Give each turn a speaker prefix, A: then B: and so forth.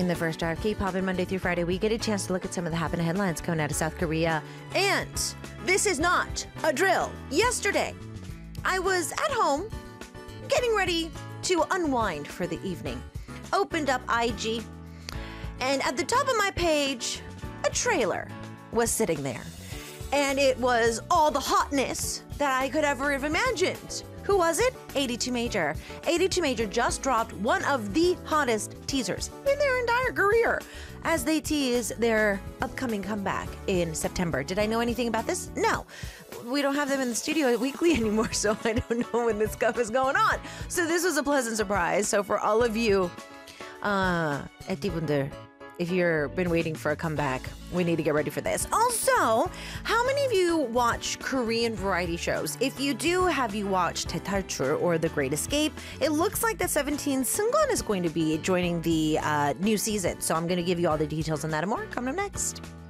A: In the first hour of K-pop and Monday through Friday, we get a chance to look at some of the happening headlines coming out of South Korea. And this is not a drill. Yesterday, I was at home getting ready to unwind for the evening. Opened up IG, and at the top of my page, a trailer was sitting there. And it was all the hotness that I could ever have imagined. Who was it? 82 Major. 82 Major just dropped one of the hottest teasers in their entire career as they tease their upcoming comeback in September. Did I know anything about this? No. We don't have them in the studio weekly anymore, so I don't know when this stuff is going on. So this was a pleasant surprise. So for all of you, eti분들, if you've been waiting for a comeback, we need to get ready for this. Also, how many of you watch Korean variety shows? If you do, have you watched 대탈출 or The Great Escape? It looks like that 17 Seungkwan is going to be joining the new season. So I'm going to give you all the details on that and more coming up next.